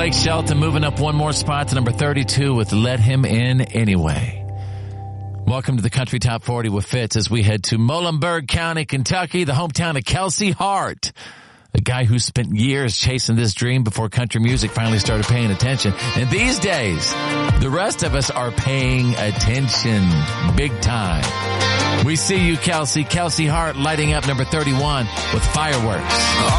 Blake Shelton moving up one more spot to number 32 with Let Him In Anyway. Welcome to the Country Top 40 with Fitz as we head to Muhlenberg County, Kentucky, the hometown of Kelsey Hart, a guy who spent years chasing this dream before country music finally started paying attention. And these days, the rest of us are paying attention big time. We see you, Kelsey. Kelsey Hart lighting up number 31 with Fireworks.